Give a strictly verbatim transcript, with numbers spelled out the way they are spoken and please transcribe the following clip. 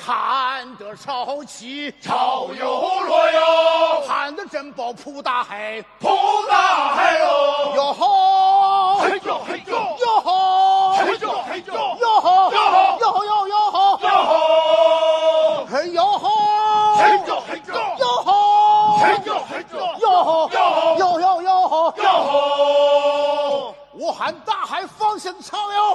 看得潮起， 潮有落哟， 看得珍宝铺大海， 铺大海哟， 哟吼， 嘿呦嘿呦， 哟吼， 嘿呦嘿呦， 哟吼， 哟吼哟吼哟哟吼， 哟吼， 嘿哟吼， 嘿呦嘿呦， 哟吼， 嘿呦嘿呦， 哟吼， 哟吼哟哟哟吼， 哟吼， 我喊大海放声唱哟。